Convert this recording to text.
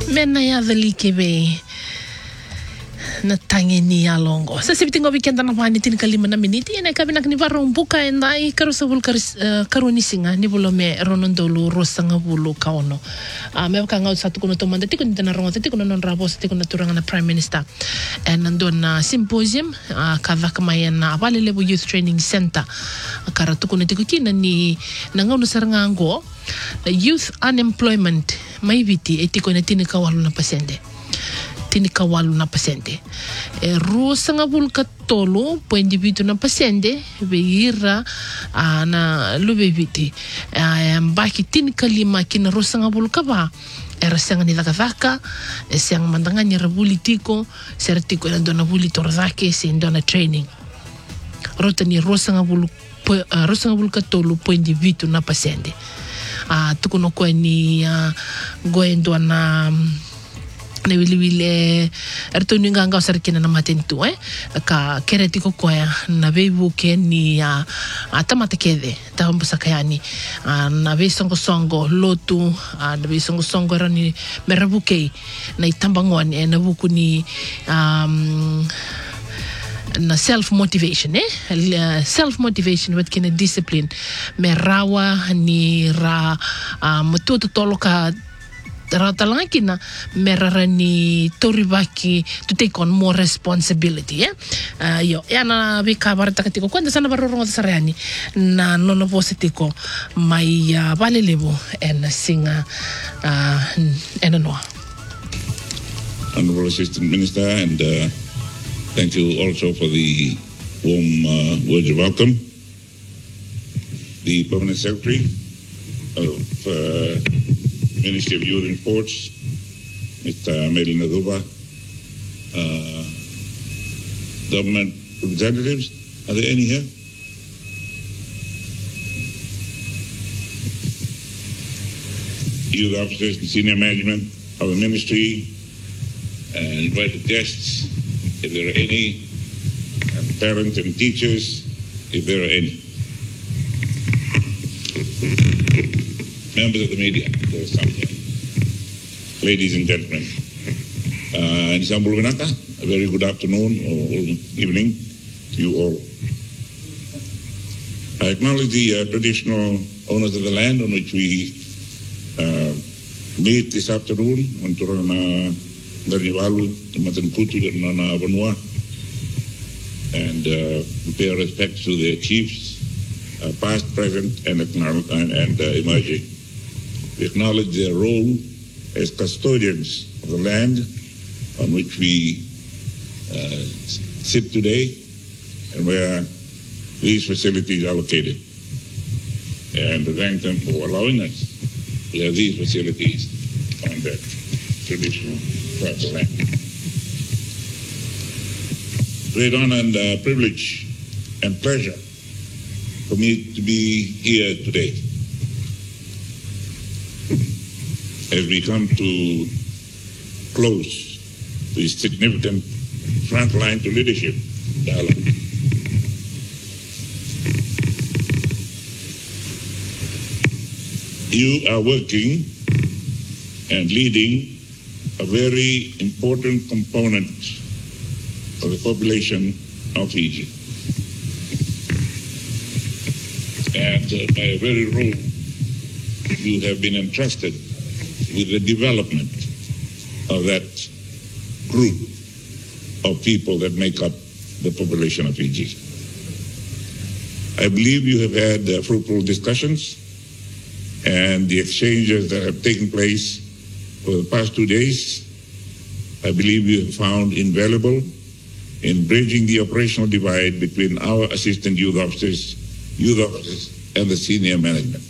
Mena ya dali kebe na tangi ni alongo. Sa sibitingo weekend na mani tin kalima na miniti ina kabinak ni varong buka endai karusa bul karuni singa ni bulome ronondolu rosanga bulu kaono. Me ka ngau satu kuno tomanda tiko ni tana rongo tiko non rabos tiko na turanga na prime minister. And andon na symposium kadha kama na Valley Level Youth Training Center. Kara tuko na tiko kina ni nangau no sarangango youth unemployment mai viti etiko na tini kawalu na pasende. Tini kawalu na pasende. Rosa nga bulka tolo po individu na pasende beira na lube viti. Baki tini kalima kina rosa nga bulka ba era sanga ni lakavaka siang mandanganya rabuli tiko sertiko na dona buli torzake si dona training. Rota ni rosa nga bulka tolo po individu na pasende. Tuko no ko ni goendo na wili ertoni nganga sarkina na matentu ka kereti ko koya na bebu ke ni tamata kede tambusa kayani na be songo lotu na be songo rani merabuke na itambangwani na buku ni na self-motivation self-motivation wat kina discipline merawa ni ra matuto toloka Ratalanga kina merara ni toribaki to take on more responsibility yo na bika barata katiko kwenda sana barorongo sarani na nono positiko mai Valley Level and singa and no Honorable Assistant Minister, and thank you also for the warm words of welcome. The Permanent Secretary of Ministry of Youth and Sports, Mr. Melina Duba, government representatives, are there any here? Youth officers and senior management of the ministry, and invited guests, if there are any, and parents and teachers, if there are any. Members of the media, there is something. Ladies and gentlemen, Nisam Bulvinata, a very good afternoon or evening to you all. I acknowledge the traditional owners of the land on which we meet this afternoon, on Turana Garnivalu, Matanputu, Nana Vanua, and pay our respects to their chiefs, past, present, and emerging. We acknowledge their role as custodians of the land on which we sit today and where these facilities are located. And to thank them for allowing us to have these facilities on that traditional tribal land. Great honor and privilege and pleasure for me to be here today as we come to close this significant frontline to leadership dialogue. You are working and leading a very important component of the population of Fiji. And by a very role, you have been entrusted with the development of that group of people that make up the population of Fiji. I believe you have had fruitful discussions, and the exchanges that have taken place for the past 2 days, I believe you have found invaluable in bridging the operational divide between our assistant youth officers and the senior management.